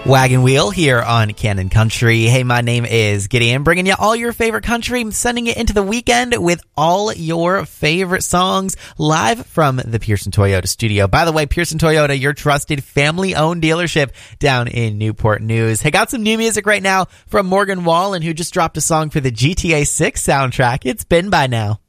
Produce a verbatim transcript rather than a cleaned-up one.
Wagon Wheel here on Canon Country. Hey, my name is Gideon, bringing you all your favorite country, sending it into the weekend with all your favorite songs live from the Pearson Toyota studio. By the way, Pearson Toyota, your trusted family-owned dealership down in Newport News. Hey, got some new music right now from Morgan Wallen, who just dropped a song for the G T A six soundtrack. It's Been By Now.